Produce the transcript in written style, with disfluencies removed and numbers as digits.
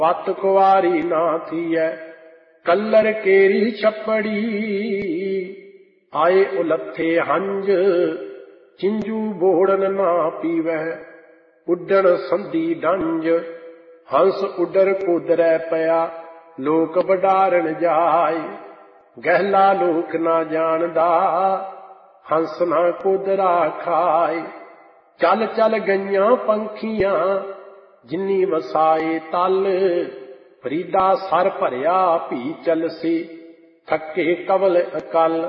पत कुआरी ना थीए कल्लर केरी छपड़ी। आए उलथे हंज चिंजू बोड़न ना पीवै उड्डण संधी डंज। हंस उडर कुदरै पया लोक वडारण जाए। गहला लोक ना जानदा हंस ना कुदरा खाए। चल चल गईयां पंखियां जिन्नी वसाए तल। फरीदा सर भरिया भी चलसी थके कवल अकल।